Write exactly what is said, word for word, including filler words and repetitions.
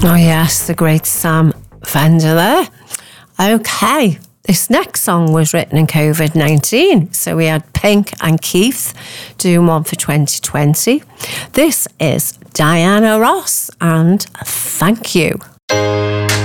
Oh yes, the great Sam Fender there. Okay, this next song was written in covid nineteen. So we had Pink and Keith doing one for twenty twenty. This is Diana Ross and Thank You.